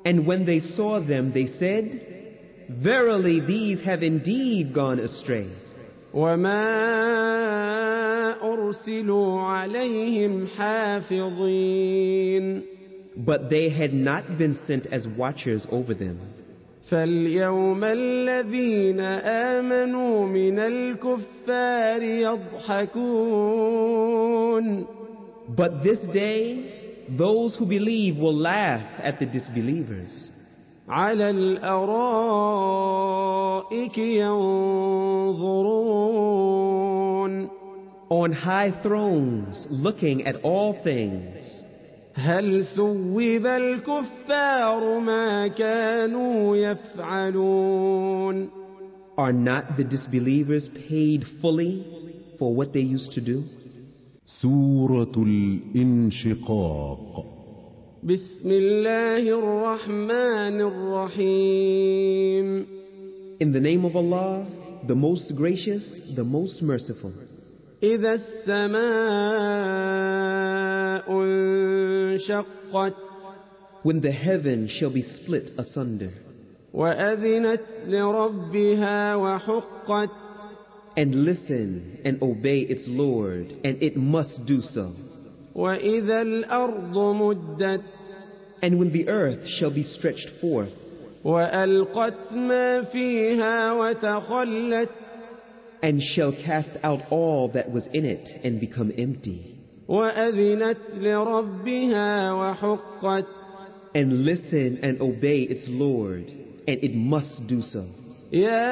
And when they saw them, they said, "Verily, these have indeed gone astray." وما أرسلوا عليهم حافظين. But they had not been sent as watchers over them. فاليوم الذين آمنوا من الكفار يضحكون. But this day, those who believe will laugh at the disbelievers. على الأرائك ينظرون. On high thrones, looking at all things. هل ثوب الكفار ما كانوا يفعلون. Are not the disbelievers paid fully for what they used to do? سورة الانشقاق. بسم الله الرحمن الرحيم. In the name of Allah, the most gracious, the most merciful. إذا السماء انشقت. When the heaven shall be split asunder. وأذنت لربها وحقت. And listen and obey its Lord, and it must do so. وإذا الأرض مدت. And when the earth shall be stretched forth. وألقت ما فيها وتخلت. And shall cast out all that was in it and become empty. وأذنت لربها وحقت. And listen and obey its Lord, and it must do so. يا